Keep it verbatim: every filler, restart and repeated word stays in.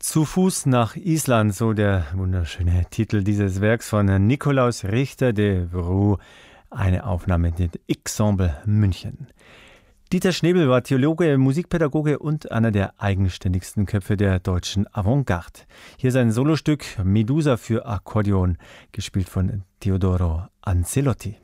Zu Fuß nach Island, so der wunderschöne Titel dieses Werks von Nikolaus Richter de Vroo, eine Aufnahme mit Ensemble München. Dieter Schnebel war Theologe, Musikpädagoge und einer der eigenständigsten Köpfe der deutschen Avantgarde. Hier sein Solostück Medusa für Akkordeon, gespielt von Teodoro Ancelotti.